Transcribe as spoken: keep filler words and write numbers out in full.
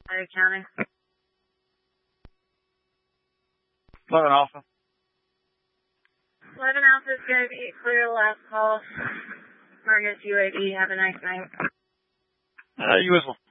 Fayette County. eleven Alpha. eleven Alpha is going to be clear last call. Target U A V. Have a nice night. Uh, you as well.